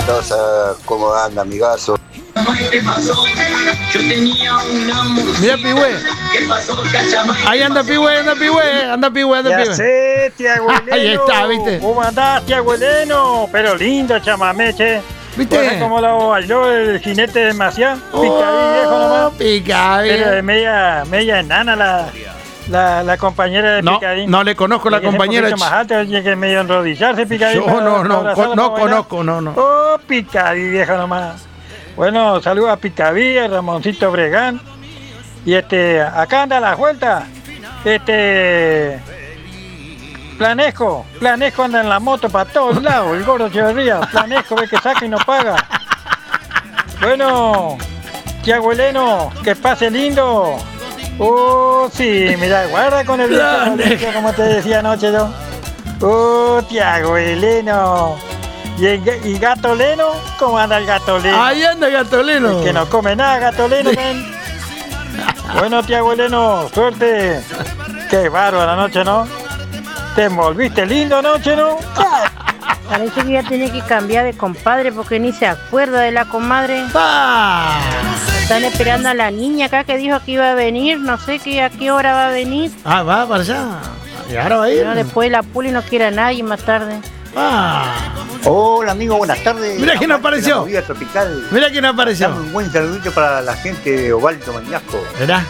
Mendoza, ¿cómo anda, amigazo? Mira, Pihue. Ahí anda Pihue, anda Pihue. Ya sé, Tiago Heleno. Ahí está, ¿viste? ¿Cómo andás, Tiago Heleno? Pero lindo chamamé, che. ¿Viste? ¿Cómo lo bailó el jinete de Maciá? Picadí, viejo nomás. Picadí. Pero de media enana la compañera de Picadí. No le conozco la compañera. Un poquito más alta, tiene que medio enrodillarse, Picadí. Yo no conozco. Oh, Picadí, viejo nomás. Bueno, saludos a Picadí, a Ramoncito Bregán. Y acá anda la vuelta. Planesco anda en la moto para todos lados, el gordo Echeverría. Planesco ve que saca y no paga. Bueno, Tiago Heleno, que pase lindo. Sí, mira, guarda con el viejo, como te decía anoche yo. Tiago Heleno. ¿Y Gato Leno? ¿Cómo anda el Gato Leno? Ahí anda el Gato Leno. El que no come nada, Gato Leno, ven. Bueno, Tiago Heleno, suerte. Qué bárbaro la noche, ¿no? Te envolviste lindo anoche, ¿no? Parece que ya tiene que cambiar de compadre porque ni se acuerda de la comadre. Están esperando a la niña acá que dijo que iba a venir. No sé a qué hora va a venir. Va para allá. ¿Y ahora va a ir? No, después de la puli no quiere a nadie más tarde. Hola, amigo, buenas tardes. Mira quién apareció. Movida tropical. Mira quién apareció. Dame un buen saludito para la gente de Ovaldo Mañasco. ¿Verdad?